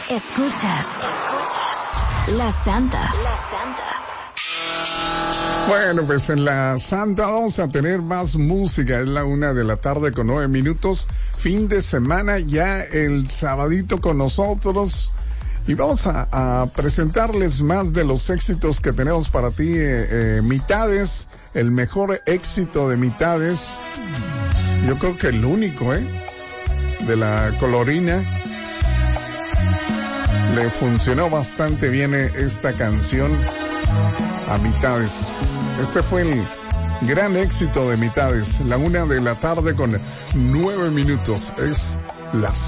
Escuchas La Santa. Bueno, pues en La Santa vamos a tener más música. Es la 1:09 p.m. Fin de semana, ya el sabadito con nosotros. Y vamos a presentarles más de los éxitos que tenemos para ti. Mitades, el mejor éxito de Mitades. Yo creo que el único, de la Colorina. Le funcionó bastante bien esta canción a Mitades. Este fue el gran éxito de Mitades. La 1:09 p.m. Es La